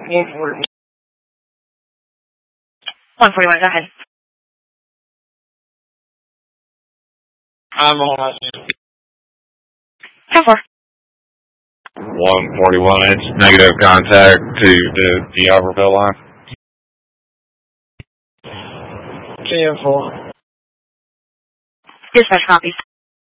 141, go ahead. I'm on 10-4. 141, it's negative contact to the Albertville line. 10-4. Dispatch copies.